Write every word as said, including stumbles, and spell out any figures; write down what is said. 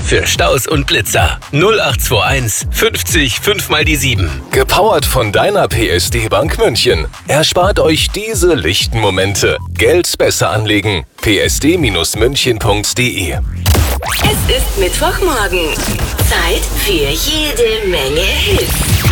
für Staus und Blitzer. null acht zwei eins fünfzig fünf mal die sieben. Gepowert von deiner P S D Bank München. Erspart euch diese lichten Momente. Geld besser anlegen. p s d münchen punkt d e. Es ist Mittwochmorgen. Zeit für jede Menge Hits.